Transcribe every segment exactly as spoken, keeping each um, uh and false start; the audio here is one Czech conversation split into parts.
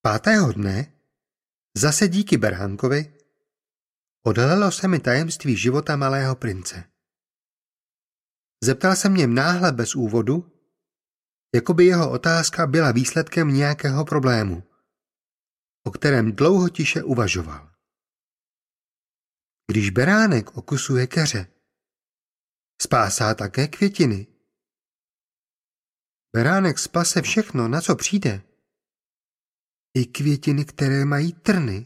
Pátého dne, zase díky beránkovi, odhalilo se mi tajemství života malého prince. Zeptal se mě náhle bez úvodu, jako by jeho otázka byla výsledkem nějakého problému, o kterém dlouho tiše uvažoval. Když beránek okusuje keře, spásá také květiny. Beránek spase všechno, na co přijde. I květiny, které mají trny.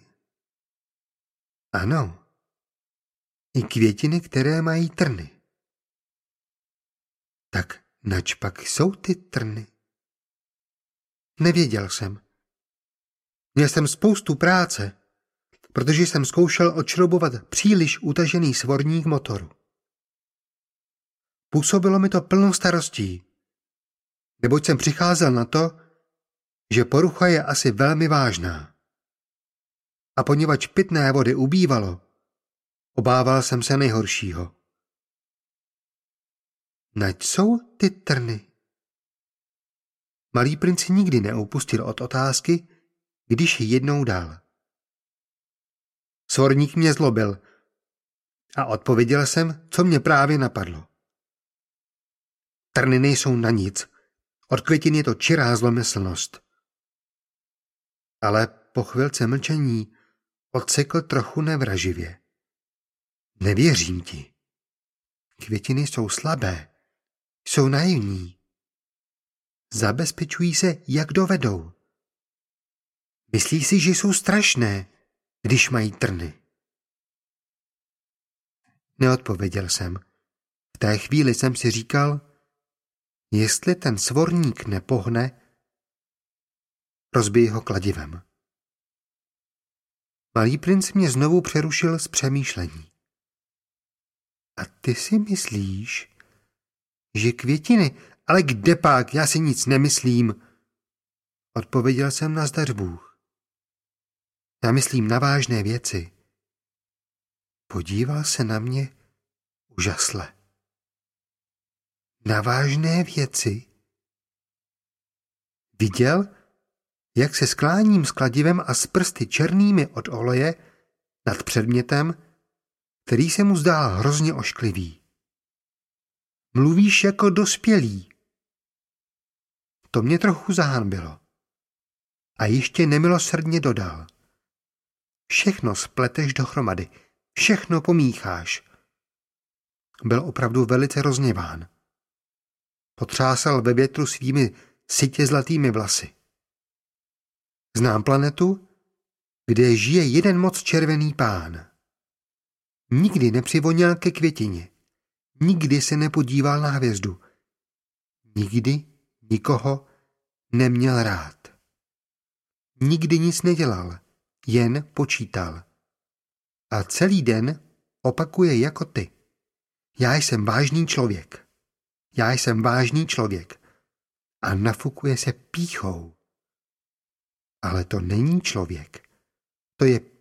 Ano, i květiny, které mají trny. Tak nač pak jsou ty trny? Nevěděl jsem. Měl jsem spoustu práce, protože jsem zkoušel odšroubovat příliš utažený svorník motoru. Působilo mi to plnou starostí, neboť jsem přicházel na to, že porucha je asi velmi vážná. A poněvadž pitné vody ubývalo, obával jsem se nejhoršího. Nač jsou ty trny? Malý princ nikdy neupustil od otázky, když ji jednou dal. Svorník mě zlobil a odpověděl jsem, co mě právě napadlo. Trny nejsou na nic, od květin je to čirá zlomyslnost. Ale po chvilce mlčení odsekl trochu nevraživě. Nevěřím ti. Květiny jsou slabé, jsou naivní. Zabezpečují se, jak dovedou. Myslí si, že jsou strašné, když mají trny. Neodpověděl jsem. V té chvíli jsem si říkal, jestli ten svorník nepohne, rozbij ho kladivem. Malý princ mě znovu přerušil z přemýšlení. A ty si myslíš, že květiny, ale kdepak, já si nic nemyslím. Odpověděl jsem na zdař Bůh. Já myslím na vážné věci. Podíval se na mě úžasle. Na vážné věci? Viděl, jak se skláním s kladivem a s prsty černými od oleje nad předmětem, který se mu zdál hrozně ošklivý. Mluvíš jako dospělý. To mě trochu zahanbilo. A ještě nemilosrdně dodal. Všechno spleteš dohromady, všechno pomícháš. Byl opravdu velice rozněván. Potřásal ve větru svými sytě zlatými vlasy. Znám planetu, kde žije jeden moc červený pán. Nikdy nepřivonil ke květině. Nikdy se nepodíval na hvězdu. Nikdy nikoho neměl rád. Nikdy nic nedělal, jen počítal. A celý den opakuje jako ty. Já jsem vážný člověk. Já jsem vážný člověk. A nafukuje se pýchou. Ale to není člověk. To je